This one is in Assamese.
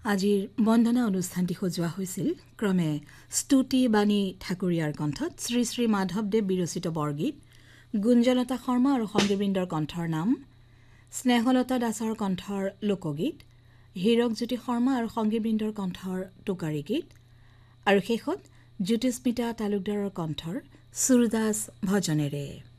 আজিৰ বন্দনা অনুষ্ঠানটি সজোৱা হৈছিল ক্ৰমে স্তুতি বাণী ঠাকুৰীয়াৰ কণ্ঠত শ্ৰী শ্ৰী মাধৱদেৱ বিৰচিত বৰগীত, গুঞ্জলতা শৰ্মা আৰু সংগীতবৃন্দৰ কণ্ঠৰ নাম, স্নেহলতা দাসৰ কণ্ঠৰ লোকগীত, হীৰকজ্যোতি শৰ্মা আৰু সংগীতবৃন্দৰ কণ্ঠৰ টোকাৰী গীত আৰু শেষত জ্যোতিস্মিতা তালুকদাৰৰ কণ্ঠৰ সুৰদাস ভজনেৰে।